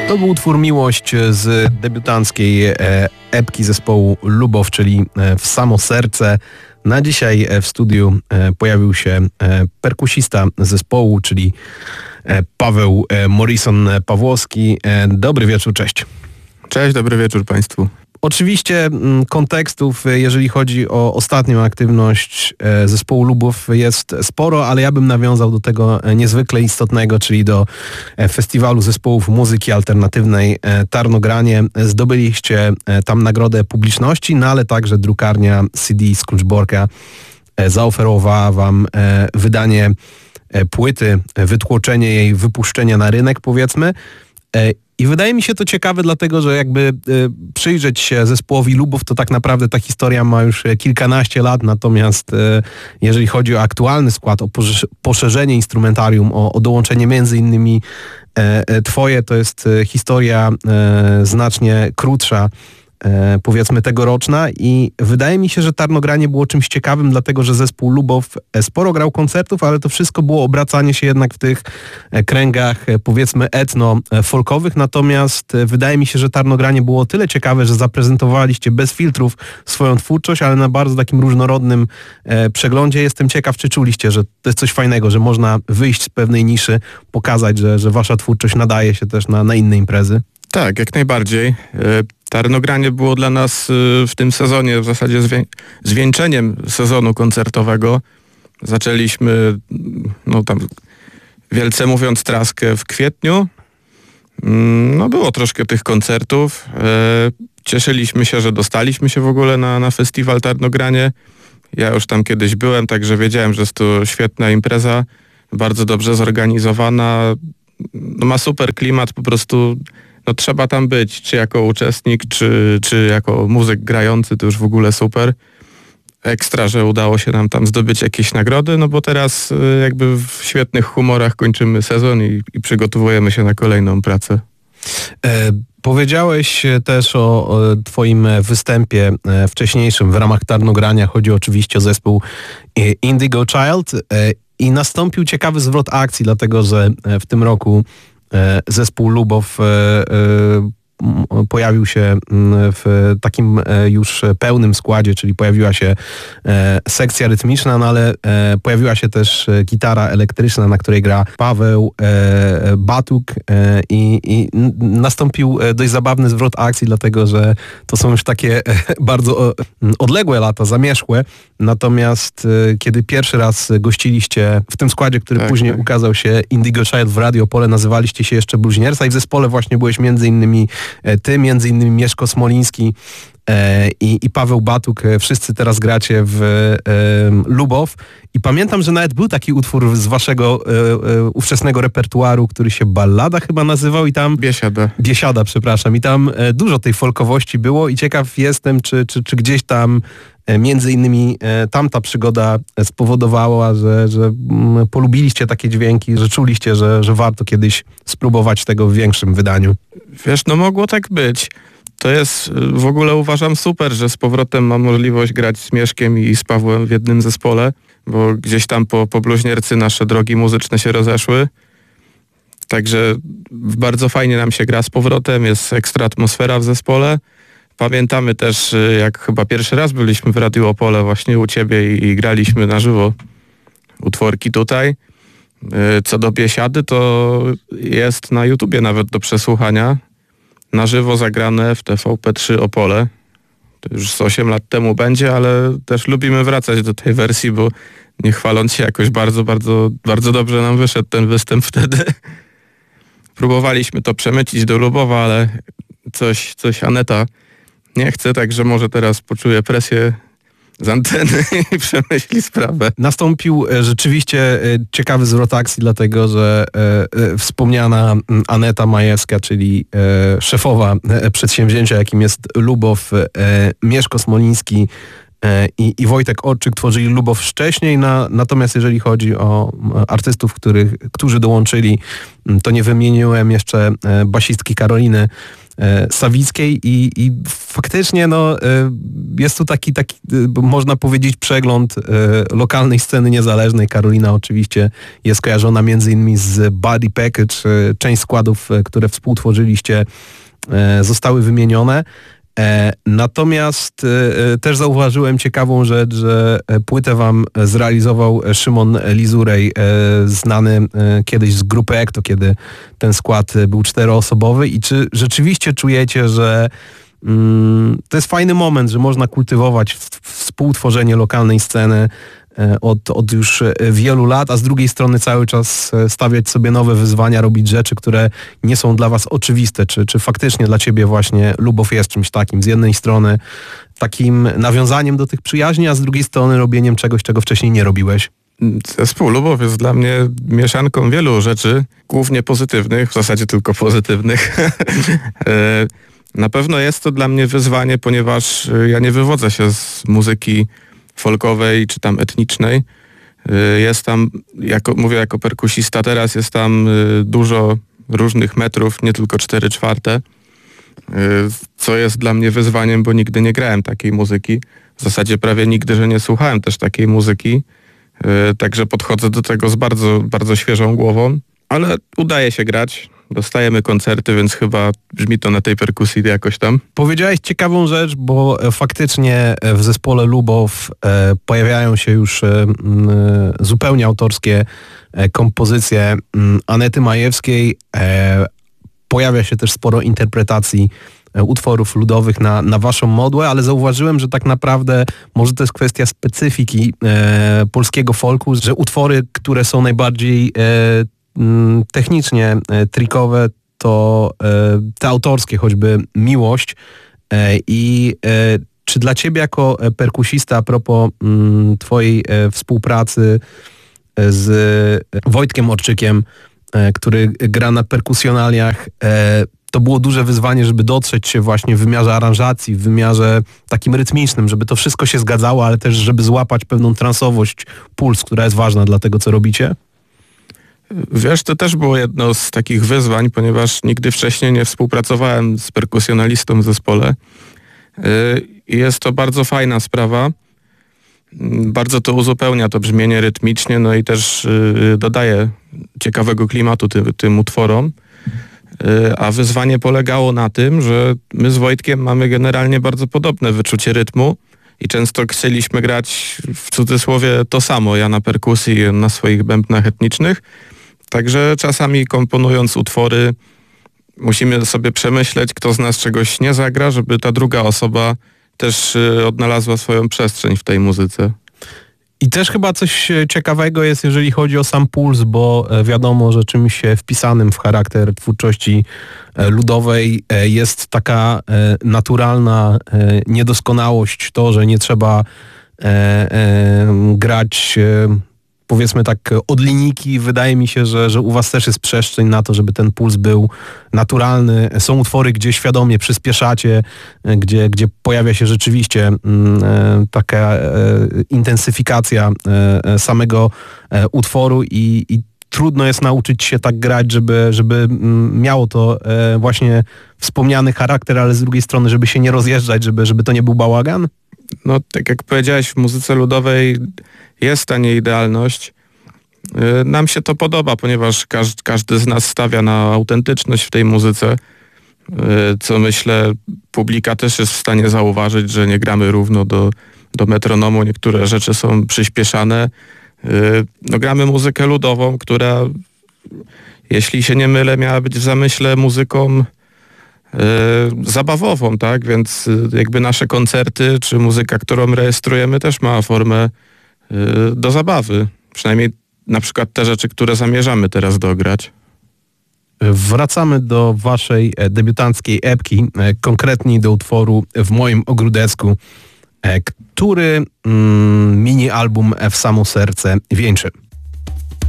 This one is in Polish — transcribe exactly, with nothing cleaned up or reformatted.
To był utwór Miłość z debiutanckiej epki zespołu Lubow, czyli W samo serce. Na dzisiaj w studiu pojawił się perkusista zespołu, czyli Paweł Morrison-Pawłowski. Dobry wieczór, cześć. Cześć, dobry wieczór Państwu. Oczywiście kontekstów, jeżeli chodzi o ostatnią aktywność zespołu Lubow, jest sporo, ale ja bym nawiązał do tego niezwykle istotnego, czyli do Festiwalu Zespołów Muzyki Alternatywnej Tarnogranie. Zdobyliście tam nagrodę publiczności, no ale także drukarnia C D Scroogeborka zaoferowała wam wydanie płyty, wytłoczenie jej, wypuszczenie na rynek, powiedzmy. I wydaje mi się to ciekawe, dlatego że jakby y, przyjrzeć się zespołowi Lubow, to tak naprawdę ta historia ma już kilkanaście lat, natomiast y, jeżeli chodzi o aktualny skład, o poszerzenie instrumentarium, o, o dołączenie między innymi y, twoje, to jest y, historia y, znacznie krótsza, E, powiedzmy tegoroczna, i wydaje mi się, że Tarnogranie było czymś ciekawym, dlatego że zespół Lubow sporo grał koncertów, ale to wszystko było obracanie się jednak w tych kręgach, powiedzmy etno-folkowych, natomiast wydaje mi się, że Tarnogranie było o tyle ciekawe, że zaprezentowaliście bez filtrów swoją twórczość, ale na bardzo takim różnorodnym e, przeglądzie. Jestem ciekaw, czy czuliście, że to jest coś fajnego, że można wyjść z pewnej niszy, pokazać, że, że wasza twórczość nadaje się też na, na inne imprezy? Tak, jak najbardziej. Tarnogranie było dla nas w tym sezonie w zasadzie zwię- zwieńczeniem sezonu koncertowego. Zaczęliśmy, no tam wielce mówiąc, traskę w kwietniu. No było troszkę tych koncertów. Cieszyliśmy się, że dostaliśmy się w ogóle na, na festiwal Tarnogranie. Ja już tam kiedyś byłem, także wiedziałem, że jest to świetna impreza, bardzo dobrze zorganizowana. No ma super klimat, po prostu no trzeba tam być, czy jako uczestnik, czy, czy jako muzyk grający, to już w ogóle super. Ekstra, że udało się nam tam zdobyć jakieś nagrody, no bo teraz jakby w świetnych humorach kończymy sezon i, i przygotowujemy się na kolejną pracę. E, powiedziałeś też o, o twoim występie wcześniejszym w ramach Tarnogrania. Chodzi oczywiście o zespół Indigo Child e, i nastąpił ciekawy zwrot akcji, dlatego że w tym roku zespół Lubow pojawił się w takim już pełnym składzie, czyli pojawiła się sekcja rytmiczna, no ale pojawiła się też gitara elektryczna, na której gra Paweł Batuk, i, i nastąpił dość zabawny zwrot akcji, dlatego że to są już takie bardzo odległe lata, zamierzchłe, natomiast kiedy pierwszy raz gościliście w tym składzie, który tak, później tak. ukazał się Indigo Child w Radio Opole, nazywaliście się jeszcze Bluźnierca i w zespole właśnie byłeś między innymi ty, między innymi Mieszko Smoliński e, i, i Paweł Batuk. Wszyscy teraz gracie w e, Lubow i pamiętam, że nawet był taki utwór z waszego e, e, ówczesnego repertuaru, który się Ballada chyba nazywał i tam... Biesiada. Biesiada, przepraszam. I tam e, dużo tej folkowości było i ciekaw jestem, czy, czy, czy gdzieś tam e, między innymi e, tamta przygoda spowodowała, że, że m, polubiliście takie dźwięki, że czuliście, że, że warto kiedyś spróbować tego w większym wydaniu. Wiesz, no mogło tak być. To jest w ogóle, uważam, super, że z powrotem mam możliwość grać z Mieszkiem i z Pawłem w jednym zespole, bo gdzieś tam po, po Bluźniercy nasze drogi muzyczne się rozeszły. Także bardzo fajnie nam się gra z powrotem, jest ekstra atmosfera w zespole. Pamiętamy też, jak chyba pierwszy raz byliśmy w Radiu Opole właśnie u ciebie i, i graliśmy na żywo utworki tutaj. Co do Biesiady, to jest na YouTubie nawet do przesłuchania. Na żywo zagrane w T V P trzy Opole. To już z osiem lat temu będzie, ale też lubimy wracać do tej wersji, bo nie chwaląc się, jakoś bardzo, bardzo, bardzo dobrze nam wyszedł ten występ wtedy. Próbowaliśmy to przemycić do Lubowa, ale coś, coś Aneta nie chce, także może teraz poczuje presję z anteny i przemyśli sprawę. Nastąpił rzeczywiście ciekawy zwrot akcji, dlatego że e, wspomniana Aneta Majewska, czyli e, szefowa przedsięwzięcia, jakim jest Lubow, e, Mieszko Smoliński e, i, i Wojtek Orczyk tworzyli Lubow wcześniej, na, natomiast jeżeli chodzi o artystów, których, którzy dołączyli, to nie wymieniłem jeszcze basistki Karoliny Sawickiej i, i faktycznie no, jest tu taki, taki, można powiedzieć, przegląd lokalnej sceny niezależnej. Karolina oczywiście jest kojarzona między innymi z Body Package. Część składów, które współtworzyliście, zostały wymienione. Natomiast też zauważyłem ciekawą rzecz, że płytę wam zrealizował Szymon Lizurej, znany kiedyś z grupy Ekto, kiedy ten skład był czteroosobowy. I czy rzeczywiście czujecie, że mm, to jest fajny moment, że można kultywować współtworzenie lokalnej sceny Od, od już wielu lat, a z drugiej strony cały czas stawiać sobie nowe wyzwania, robić rzeczy, które nie są dla was oczywiste. Czy, czy faktycznie dla ciebie właśnie Lubow jest czymś takim? Z jednej strony takim nawiązaniem do tych przyjaźni, a z drugiej strony robieniem czegoś, czego wcześniej nie robiłeś? Zespół Lubow jest dla mnie mieszanką wielu rzeczy, głównie pozytywnych, w zasadzie tylko pozytywnych. Na pewno jest to dla mnie wyzwanie, ponieważ ja nie wywodzę się z muzyki folkowej czy tam etnicznej. Jest tam, jako, mówię jako perkusista teraz, jest tam dużo różnych metrów, nie tylko cztery czwarte, co jest dla mnie wyzwaniem, bo nigdy nie grałem takiej muzyki. W zasadzie prawie nigdy, że nie słuchałem też takiej muzyki. Także podchodzę do tego z bardzo, bardzo świeżą głową, ale udaje się grać. Dostajemy koncerty, więc chyba brzmi to na tej perkusji jakoś tam. Powiedziałeś ciekawą rzecz, bo faktycznie w zespole Lubow e, pojawiają się już e, m, zupełnie autorskie e, kompozycje m, Anety Majewskiej. E, pojawia się też sporo interpretacji e, utworów ludowych na, na waszą modłę, ale zauważyłem, że tak naprawdę może to jest kwestia specyfiki e, polskiego folku, że utwory, które są najbardziej e, technicznie trickowe, to te autorskie, choćby Miłość. I czy dla ciebie jako perkusista, a propos twojej współpracy z Wojtkiem Orczykiem, który gra na perkusjonaliach, to było duże wyzwanie, żeby dotrzeć się właśnie w wymiarze aranżacji, w wymiarze takim rytmicznym, żeby to wszystko się zgadzało, ale też żeby złapać pewną transowość, puls, która jest ważna dla tego, co robicie? Wiesz, to też było jedno z takich wyzwań, ponieważ nigdy wcześniej nie współpracowałem z perkusjonalistą w zespole. Jest to bardzo fajna sprawa. Bardzo to uzupełnia to brzmienie rytmicznie, no i też dodaje ciekawego klimatu tym, tym utworom. A wyzwanie polegało na tym, że my z Wojtkiem mamy generalnie bardzo podobne wyczucie rytmu i często chcieliśmy grać w cudzysłowie to samo, ja na perkusji, na swoich bębnach etnicznych. Także czasami komponując utwory musimy sobie przemyśleć, kto z nas czegoś nie zagra, żeby ta druga osoba też odnalazła swoją przestrzeń w tej muzyce. I też chyba coś ciekawego jest, jeżeli chodzi o sam puls, bo wiadomo, że czymś wpisanym w charakter twórczości ludowej jest taka naturalna niedoskonałość, to, że nie trzeba grać, powiedzmy tak, od linijki. Wydaje mi się, że, że u was też jest przestrzeń na to, żeby ten puls był naturalny. Są utwory, gdzie świadomie przyspieszacie, gdzie, gdzie pojawia się rzeczywiście mm, taka e, intensyfikacja e, samego e, utworu i, i trudno jest nauczyć się tak grać, żeby, żeby miało to e, właśnie wspomniany charakter, ale z drugiej strony, żeby się nie rozjeżdżać, żeby, żeby to nie był bałagan. No, tak jak powiedziałeś, w muzyce ludowej jest ta nieidealność. Nam się to podoba, ponieważ każdy, każdy z nas stawia na autentyczność w tej muzyce, co myślę publika też jest w stanie zauważyć, że nie gramy równo do, do metronomu, niektóre rzeczy są przyspieszane. No, gramy muzykę ludową, która, jeśli się nie mylę, miała być w zamyśle muzyką Yy, zabawową, tak? Więc yy, jakby nasze koncerty, czy muzyka, którą rejestrujemy, też ma formę yy, do zabawy. Przynajmniej na przykład te rzeczy, które zamierzamy teraz dograć. Wracamy do waszej debiutanckiej epki, konkretniej do utworu W moim ogródecku, który mm, mini album W samo serce wieńczy.